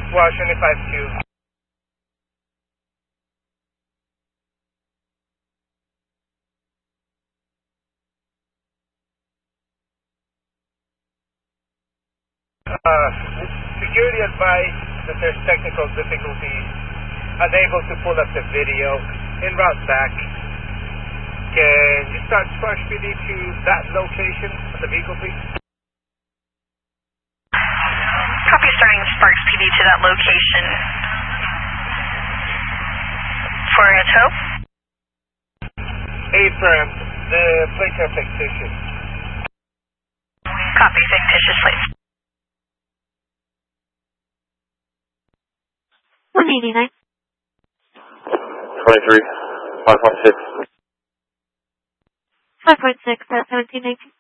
Washington 52. Security advised that there's technical difficulties, unable to pull up the video, en route back. Can you start Sparks PD to that location of the vehicle, please? Copy, starting Sparks PD to that location. For a tow? Affirm, the plates are fictitious. Copy, fictitious plates. 189. 23, 5.6. 5.6 at 1719.